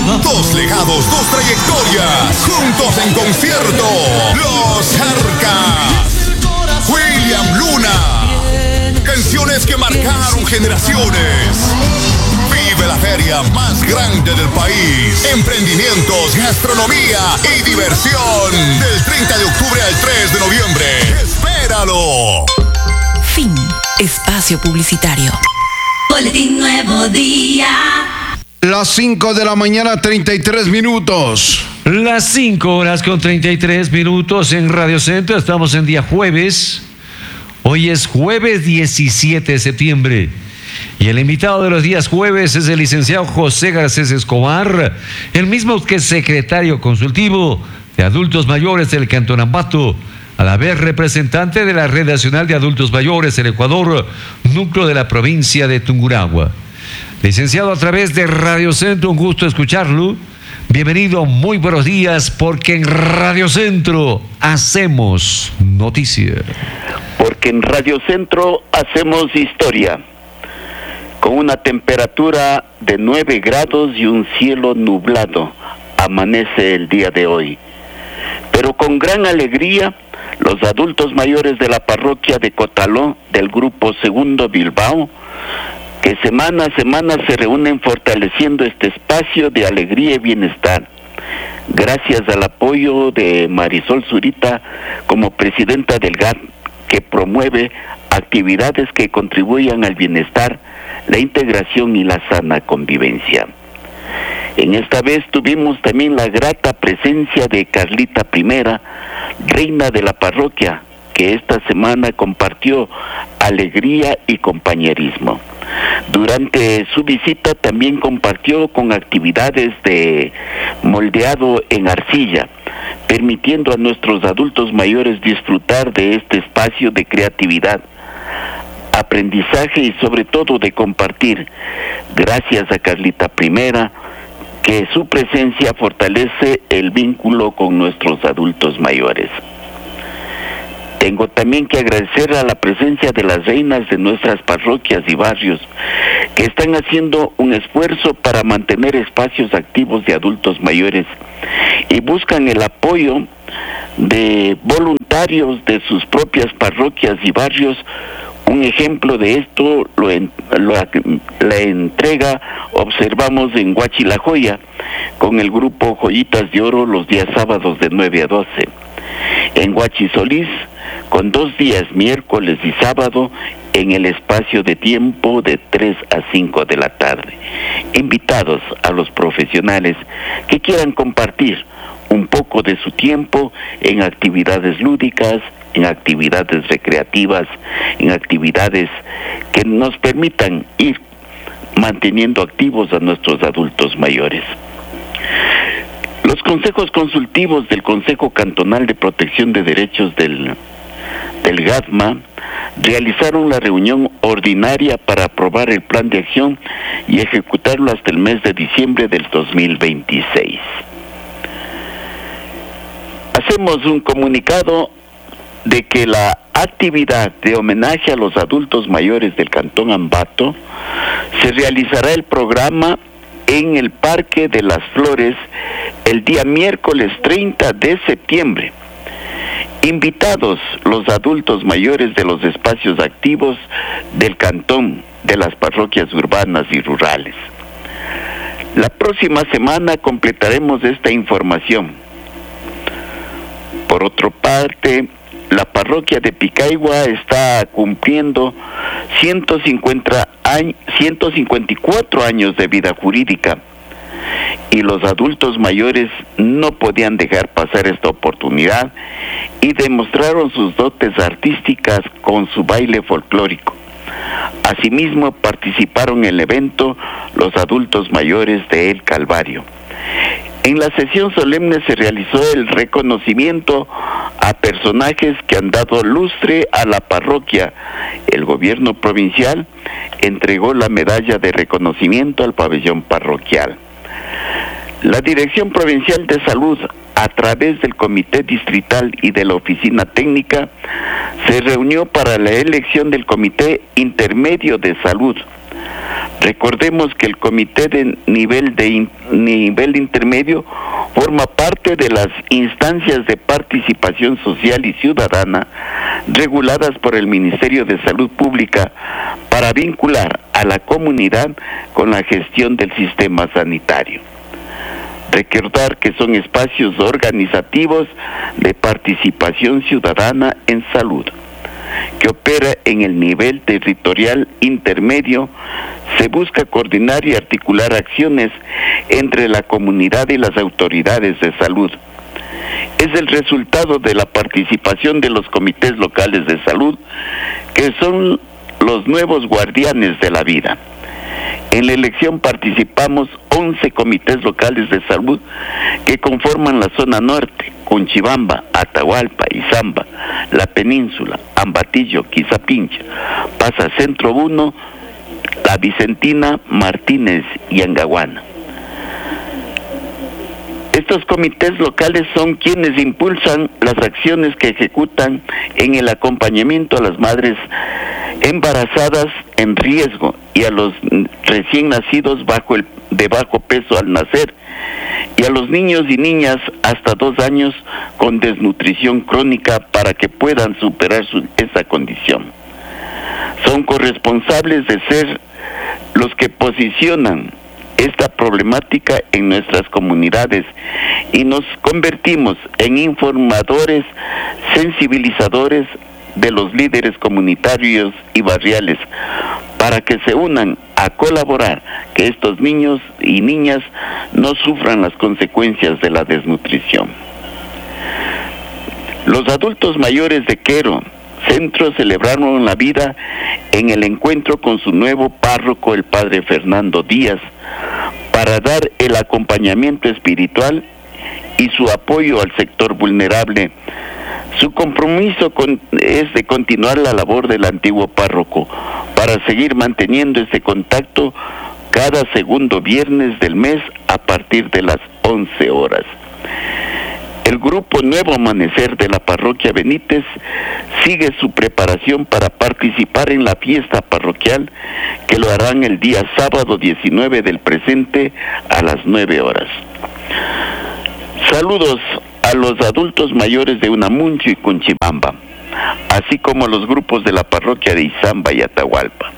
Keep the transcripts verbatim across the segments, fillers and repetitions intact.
Dos legados, dos trayectorias, juntos en concierto. Los Jarcas. William Luna. Canciones que marcaron generaciones. Vive la feria más grande del país. Emprendimientos, gastronomía y diversión. Del treinta de octubre al tres de noviembre. ¡Espéralo! Fin. Espacio publicitario. Boletín Nuevo Día. Las cinco de la mañana, treinta y tres minutos. Las cinco horas con treinta y tres minutos en Radio Centro. Estamos en día jueves. Hoy es jueves diecisiete de septiembre. Y el invitado de los días jueves es el licenciado José Garcés Escobar, el mismo que es secretario consultivo de adultos mayores del Cantón Ambato, a la vez representante de la Red Nacional de Adultos Mayores del Ecuador, núcleo de la provincia de Tungurahua. Licenciado, a través de Radio Centro, un gusto escucharlo. Bienvenido, muy buenos días, porque en Radio Centro hacemos noticia. Porque en Radio Centro hacemos historia. Con una temperatura de nueve grados y un cielo nublado, amanece el día de hoy. Pero con gran alegría, los adultos mayores de la parroquia de Cotaló, del Grupo Segundo Bilbao, que semana a semana se reúnen fortaleciendo este espacio de alegría y bienestar. Gracias al apoyo de Marisol Zurita como presidenta del G A T, que promueve actividades que contribuyan al bienestar, la integración y la sana convivencia. En esta vez tuvimos también la grata presencia de Carlita Primera, reina de la parroquia, que esta semana compartió alegría y compañerismo. Durante su visita también compartió con actividades de moldeado en arcilla, permitiendo a nuestros adultos mayores disfrutar de este espacio de creatividad, aprendizaje y sobre todo de compartir. Gracias a Carlita Primera, que su presencia fortalece el vínculo con nuestros adultos mayores. Tengo también que agradecer a la presencia de las reinas de nuestras parroquias y barrios, que están haciendo un esfuerzo para mantener espacios activos de adultos mayores y buscan el apoyo de voluntarios de sus propias parroquias y barrios. Un ejemplo de esto lo, en, lo la entrega observamos en Huachilajoya con el grupo Joyitas de Oro los días sábados de nueve a doce. En Huachisolís con dos días, miércoles y sábado, en el espacio de tiempo de tres a cinco de la tarde. Invitados a los profesionales que quieran compartir un poco de su tiempo en actividades lúdicas, en actividades recreativas, en actividades que nos permitan ir manteniendo activos a nuestros adultos mayores. Los consejos consultivos del Consejo Cantonal de Protección de Derechos del, del GATMA realizaron la reunión ordinaria para aprobar el plan de acción y ejecutarlo hasta el mes de diciembre del dos mil veintiséis. Hacemos un comunicado de que la actividad de homenaje a los adultos mayores del Cantón Ambato se realizará el programa en el Parque de las Flores el día miércoles treinta de septiembre. Invitados los adultos mayores de los espacios activos del cantón, de las parroquias urbanas y rurales. La próxima semana completaremos esta información. Por otra parte, la parroquia de Picaigua está cumpliendo ciento cincuenta años, ciento cincuenta y cuatro años de vida jurídica, y los adultos mayores no podían dejar pasar esta oportunidad y demostraron sus dotes artísticas con su baile folclórico. Asimismo, participaron en el evento los adultos mayores de El Calvario. En la sesión solemne se realizó el reconocimiento a personajes que han dado lustre a la parroquia. El gobierno provincial entregó la medalla de reconocimiento al pabellón parroquial. La Dirección Provincial de Salud, a través del Comité Distrital y de la Oficina Técnica, se reunió para la elección del Comité Intermedio de Salud, Recordemos que el comité de nivel de in, nivel intermedio forma parte de las instancias de participación social y ciudadana reguladas por el Ministerio de Salud Pública para vincular a la comunidad con la gestión del sistema sanitario. Recordar que son espacios organizativos de participación ciudadana en salud, que opera en el nivel territorial intermedio. Se busca coordinar y articular acciones entre la comunidad y las autoridades de salud. Es el resultado de la participación de los comités locales de salud, que son los nuevos guardianes de la vida. En la elección participamos once comités locales de salud que conforman la zona norte, Conchibamba, Atahualpa, Izamba, la Península, Ambatillo, Quizapincha, Pasa Centro uno, La Vicentina, Martínez y Angahuana. Estos comités locales son quienes impulsan las acciones que ejecutan en el acompañamiento a las madres embarazadas en riesgo y a los recién nacidos bajo el, de bajo peso al nacer, y a los niños y niñas hasta dos años con desnutrición crónica para que puedan superar su, esa condición. Son corresponsables de ser los que posicionan esta problemática en nuestras comunidades y nos convertimos en informadores, sensibilizadores de los líderes comunitarios y barriales para que se unan a colaborar, que estos niños y niñas no sufran las consecuencias de la desnutrición. Los adultos mayores de Quero Centro celebraron la vida en el encuentro con su nuevo párroco, el padre Fernando Díaz, para dar el acompañamiento espiritual y su apoyo al sector vulnerable. Su compromiso con, es de continuar la labor del antiguo párroco para seguir manteniendo este contacto cada segundo viernes del mes a partir de las once horas. El grupo Nuevo Amanecer de la Parroquia Benítez sigue su preparación para participar en la fiesta parroquial, que lo harán el día sábado diecinueve del presente a las nueve horas. Saludos a los adultos mayores de Unamuncho y Conchibamba, así como a los grupos de la parroquia de Izamba y Atahualpa.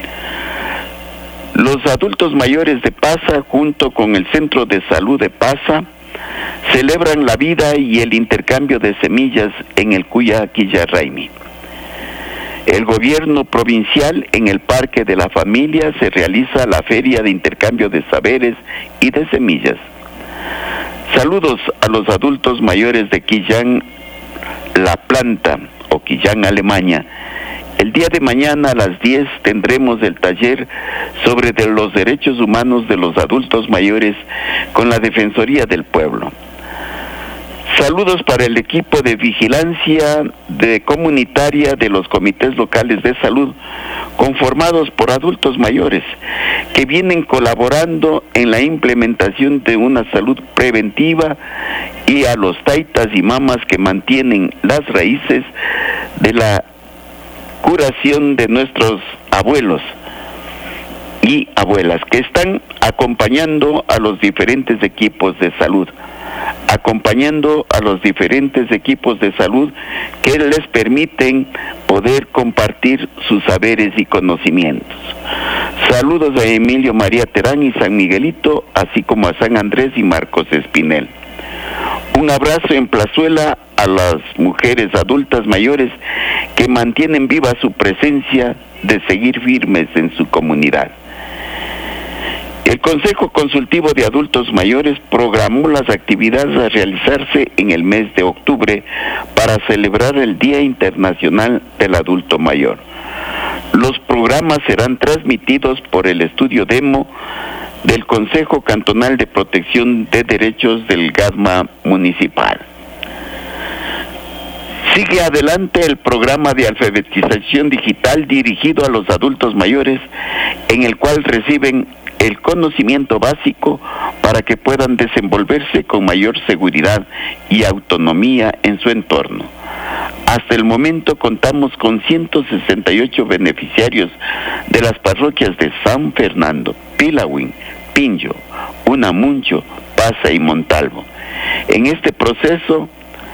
Los adultos mayores de Pasa, junto con el Centro de Salud de Pasa, celebran la vida y el intercambio de semillas en el Cuya Quillarraimi. El gobierno provincial, en el Parque de la Familia, se realiza la feria de intercambio de saberes y de semillas. Saludos a los adultos mayores de Quillán La Planta o Quillán, Alemania. El día de mañana a las diez tendremos el taller sobre de los derechos humanos de los adultos mayores con la Defensoría del Pueblo. Saludos para el equipo de vigilancia de comunitaria de los comités locales de salud, conformados por adultos mayores, que vienen colaborando en la implementación de una salud preventiva, y a los taitas y mamas que mantienen las raíces de la curación de nuestros abuelos y abuelas, que están acompañando a los diferentes equipos de salud, acompañando a los diferentes equipos de salud que les permiten poder compartir sus saberes y conocimientos. Saludos a Emilio María Terán y San Miguelito, así como a San Andrés y Marcos Espinel. Un abrazo en Plazuela a las mujeres adultas mayores que mantienen viva su presencia de seguir firmes en su comunidad. El Consejo Consultivo de Adultos Mayores programó las actividades a realizarse en el mes de octubre para celebrar el Día Internacional del Adulto Mayor. Los programas serán transmitidos por el estudio demo del Consejo Cantonal de Protección de Derechos del GADMA Municipal. Sigue adelante el programa de alfabetización digital dirigido a los adultos mayores, en el cual reciben el conocimiento básico para que puedan desenvolverse con mayor seguridad y autonomía en su entorno. Hasta el momento contamos con ciento sesenta y ocho beneficiarios de las parroquias de San Fernando, Pilahuín, Pinjo, Unamuncho, Paza y Montalvo. En este proceso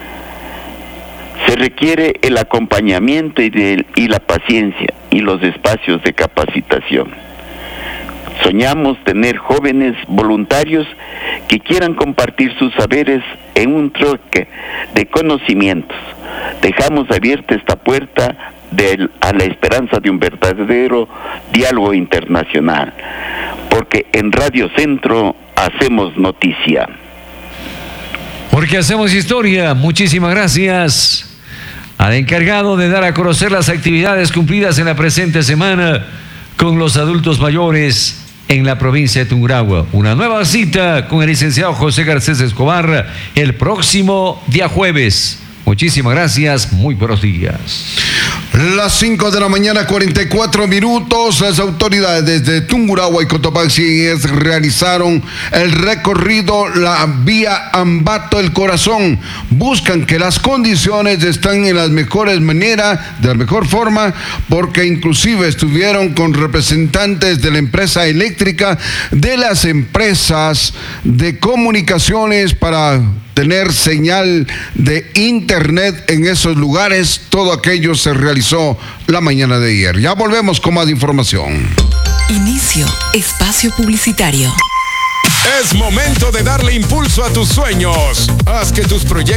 se requiere el acompañamiento y, de, y la paciencia y los espacios de capacitación. Soñamos tener jóvenes voluntarios que quieran compartir sus saberes en un troque de conocimientos. Dejamos abierta esta puerta de, a la esperanza de un verdadero diálogo internacional, porque en Radio Centro hacemos noticia. Porque hacemos historia. Muchísimas gracias al encargado de dar a conocer las actividades cumplidas en la presente semana con los adultos mayores en la provincia de Tungurahua. Una nueva cita con el licenciado José Garcés Escobar el próximo día jueves. Muchísimas gracias, muy buenos días. Las cinco de la mañana, cuarenta y cuatro minutos, las autoridades de Tungurahua y Cotopaxi realizaron el recorrido, la vía Ambato El Corazón. Buscan que las condiciones estén en las mejores maneras, de la mejor forma, porque inclusive estuvieron con representantes de la empresa eléctrica, de las empresas de comunicaciones para tener señal de internet en esos lugares. Todo aquello se realizó la mañana de ayer. Ya volvemos con más información. Inicio espacio publicitario. Es momento de darle impulso a tus sueños. Haz que tus proyectos